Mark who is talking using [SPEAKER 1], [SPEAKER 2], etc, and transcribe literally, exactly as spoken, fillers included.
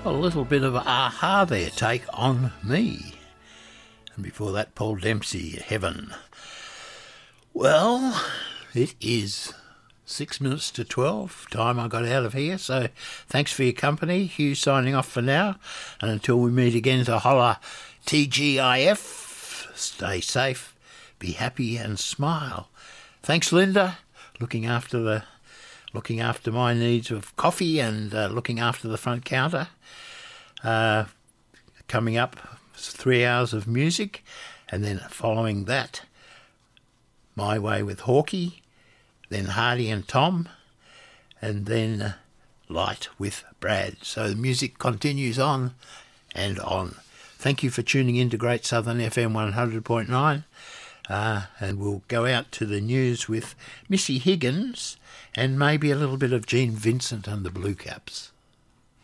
[SPEAKER 1] A little bit of aha there, Take On Me. And before that, Paul Dempsey, Heaven. Well, it is six minutes to twelve, time I got out of here. So thanks for your company. Hugh signing off for now. And until we meet again to holler T G I F, stay safe, be happy and smile. Thanks, Linda, looking after the looking after my needs of coffee and uh, looking after the front counter. Uh, coming up, three hours of music, and then following that, My Way with Hawkey, then Hardy and Tom, and then uh, Light with Brad. So the music continues on and on. Thank you for tuning in to Great Southern F M one hundred point nine, uh, and we'll go out to the news with Missy Higgins and maybe a little bit of Gene Vincent and the Blue Caps.